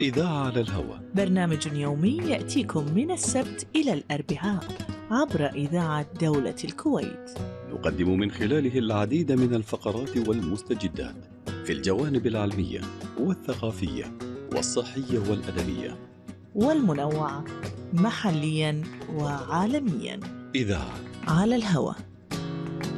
إذاعة على الهوى، برنامج يومي يأتيكم من السبت إلى الأربعاء عبر إذاعة دولة الكويت. نقدم من خلاله العديد من الفقرات والمستجدات في الجوانب العلمية والثقافية والصحية والأدبية والمنوعة محليا وعالميا. إذاعة على الهوى.